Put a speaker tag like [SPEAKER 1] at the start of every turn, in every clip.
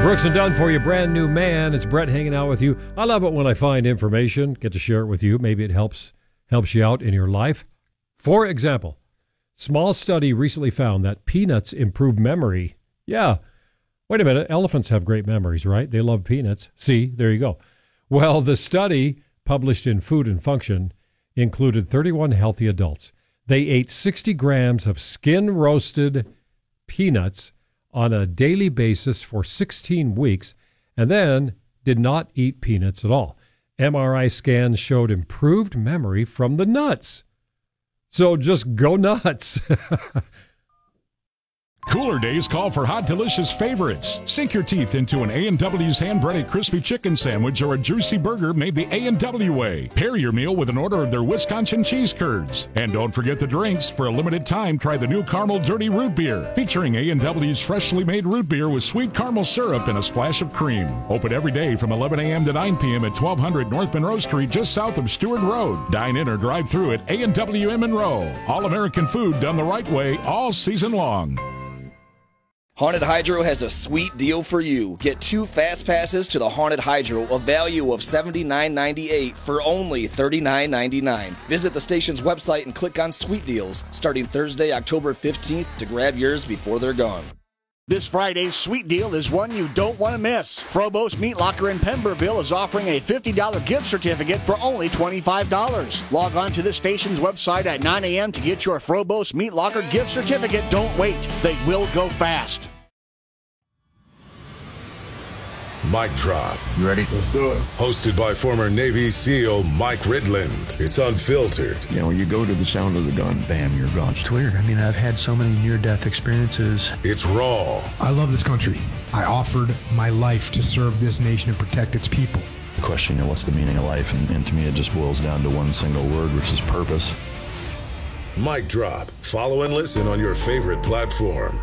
[SPEAKER 1] Brooks and Dunn for you, brand new man. It's Brett hanging out with you. I love it when I find information, get to share it with you. Maybe it helps you out in your life. For example, small study recently found that peanuts improve memory. Yeah. Wait a minute. Elephants have great memories, right? They love peanuts. See, there you go. Well, the study published in Food and Function included 31 healthy adults. They ate 60 grams of skin-roasted peanuts on a daily basis for 16 weeks and then did not eat peanuts at all. MRI scans showed improved memory from the nuts. So just go nuts.
[SPEAKER 2] Cooler days call for hot, delicious favorites. Sink your teeth into an A&W's hand-breaded crispy chicken sandwich or a juicy burger made the A&W way. Pair your meal with an order of their Wisconsin cheese curds. And don't forget the drinks. For a limited time, try the new Caramel Dirty Root Beer, featuring A&W's freshly made root beer with sweet caramel syrup and a splash of cream. Open every day from 11 a.m. to 9 p.m. at 1200 North Monroe Street, just south of Stewart Road. Dine in or drive through at A&W in Monroe. All-American food done the right way all season long.
[SPEAKER 3] Haunted Hydro has a sweet deal for you. Get 2 fast passes to the Haunted Hydro, a value of $79.98 for only $39.99. Visit the station's website and click on Sweet Deals starting Thursday, October 15th to grab yours before they're gone.
[SPEAKER 4] This Friday's sweet deal is one you don't want to miss. Frobos Meat Locker in Pemberville is offering a $50 gift certificate for only $25. Log on to this station's website at 9 a.m. to get your Frobos Meat Locker gift certificate. Don't wait. They will go fast.
[SPEAKER 5] Mic Drop.
[SPEAKER 6] You ready? Let's do it.
[SPEAKER 5] Hosted by former Navy SEAL Mike Ridland. It's unfiltered.
[SPEAKER 6] You know, when you go to the sound of the gun, bam, you're gone.
[SPEAKER 7] It's weird. I mean, I've had so many near-death experiences.
[SPEAKER 5] It's raw.
[SPEAKER 8] I love this country. I offered my life to serve this nation and protect its people.
[SPEAKER 6] The question, you know, what's the meaning of life? And to me, it just boils down to one single word, which is purpose.
[SPEAKER 5] Mic Drop. Follow and listen on your favorite platform.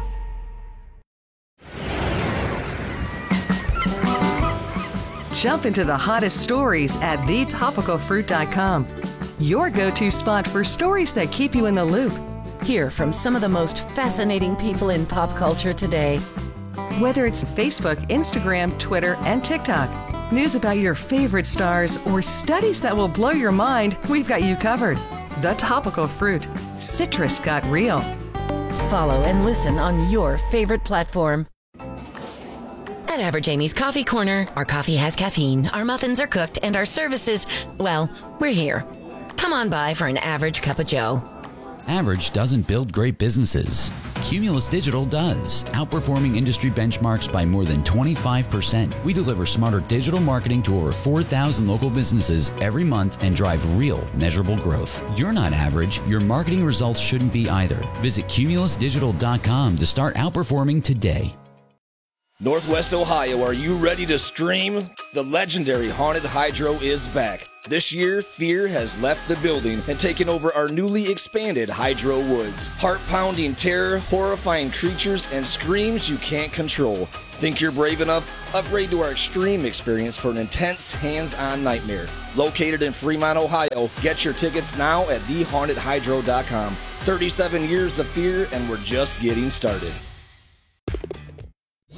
[SPEAKER 9] Jump into the hottest stories at thetopicalfruit.com. Your go-to spot for stories that keep you in the loop.
[SPEAKER 10] Hear from some of the most fascinating people in pop culture today.
[SPEAKER 9] Whether it's Facebook, Instagram, Twitter, and TikTok, news about your favorite stars, or studies that will blow your mind, we've got you covered. The Topical Fruit. Citrus got real.
[SPEAKER 10] Follow and listen on your favorite platform.
[SPEAKER 11] At Average Amy's Coffee Corner, our coffee has caffeine, our muffins are cooked, and our services, well, we're here. Come on by for an average cup of joe.
[SPEAKER 12] Average doesn't build great businesses. Cumulus Digital does, outperforming industry benchmarks by more than 25%. We deliver smarter digital marketing to over 4,000 local businesses every month and drive real, measurable growth. You're not average. Your marketing results shouldn't be either. Visit cumulusdigital.com to start outperforming today.
[SPEAKER 3] Northwest Ohio, are you ready to scream? The legendary Haunted Hydro is back. This year, fear has left the building and taken over our newly expanded Hydro Woods. Heart-pounding terror, horrifying creatures, and screams you can't control. Think you're brave enough? Upgrade to our extreme experience for an intense, hands-on nightmare. Located in Fremont, Ohio, get your tickets now at thehauntedhydro.com. 37 years of fear, and we're just getting started.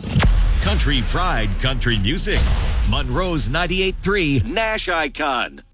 [SPEAKER 13] Country Fried Country Music. Monroe's 98.3 Nash Icon.